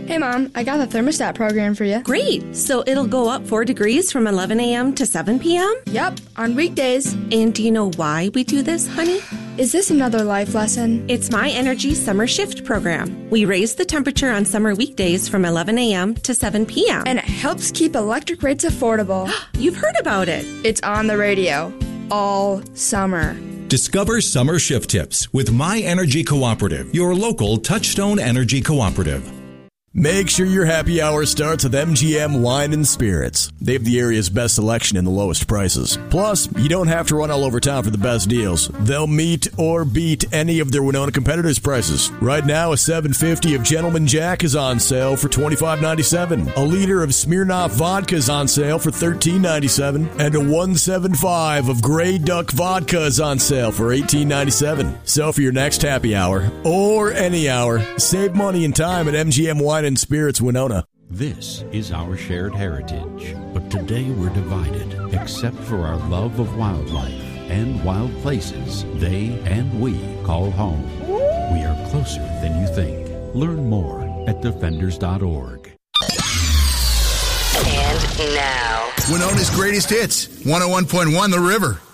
Hey, Mom, I got the thermostat program for you. Great. So it'll go up 4 degrees from 11 a.m. to 7 p.m.? Yep, on weekdays. And do you know why we do this, honey? Is this another life lesson? It's My Energy Summer Shift program. We raise the temperature on summer weekdays from 11 a.m. to 7 p.m. And it helps keep electric rates affordable. You've heard about it. It's on the radio all summer. Discover summer shift tips with My Energy Cooperative, your local Touchstone Energy Cooperative. Make sure your happy hour starts with MGM Wine and Spirits. They have the area's best selection and the lowest prices. Plus, you don't have to run all over town for the best deals. They'll meet or beat any of their Winona competitors' prices. Right now, a $7.50 of Gentleman Jack is on sale for $25.97. A liter of Smirnoff vodka is on sale for $13.97. And a $1.75 of Grey Duck vodka is on sale for $18.97. So for your next happy hour, or any hour, save money and time at MGM Wine and Spirits Winona. This is our shared heritage, but today we're divided, except for our love of wildlife and wild places they and we call home. We are closer than you think. Learn more at defenders.org. And now, Winona's greatest hits, 101.1 The River.